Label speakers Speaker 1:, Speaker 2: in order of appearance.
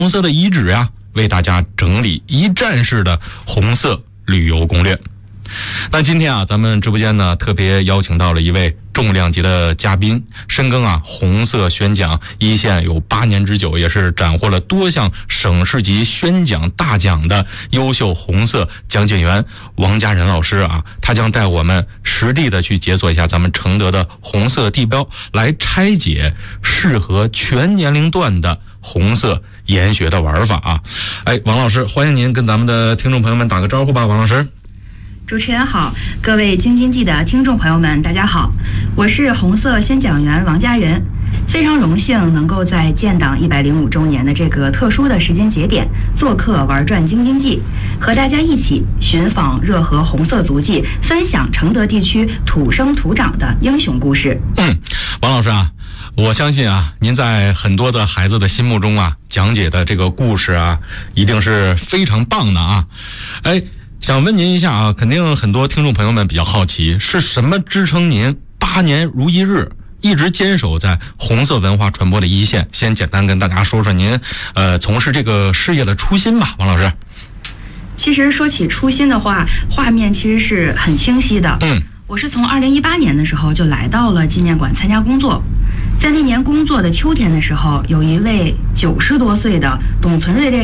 Speaker 1: 红色的遗址呀，为大家整理一站式的红色旅游攻略。那今天啊，咱们直播间呢特别邀请到了一位重量级的嘉宾，深耕红色宣讲一线有8年之久，也是斩获了多项省市级宣讲大奖的优秀红色讲解员王家仁老师啊，他将带我们实地的去解锁一下咱们承德的红色地标，来拆解适合全年龄段的红色研学的玩法啊。王老师，欢迎您跟咱们的听众朋友们打个招呼吧，王老师。
Speaker 2: 主持人好，各位京津冀的听众朋友们大家好，我是红色宣讲员王家仁，非常荣幸能够在建党105周年的这个特殊的时间节点做客玩转京津冀，和大家一起寻访热河红色足迹，分享承德地区土生土长的英雄故事。
Speaker 1: 王老师啊，我相信啊，您在很多的孩子的心目中啊，讲解的这个故事啊，一定是非常棒的啊。想问您一下啊，肯定很多听众朋友们比较好奇，是什么支撑您8年如一日一直坚守在红色文化传播的一线？先简单跟大家说说您从事这个事业的初心吧，王老师。
Speaker 2: 其实说起初心的话，画面其实是很清晰的。我是从2018年的时候就来到了纪念馆参加工作，在那年工作的秋天的时候，有一位90多岁的董存瑞烈